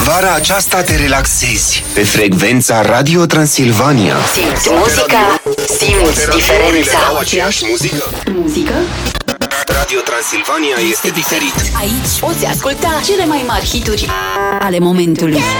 Vara aceasta te relaxezi pe frecvența Radio Transilvania. Simți muzica, simți diferența. Au aceeași muzică? Radio Transilvania este diferit. Aici poți asculta cele mai mari hituri ale momentului.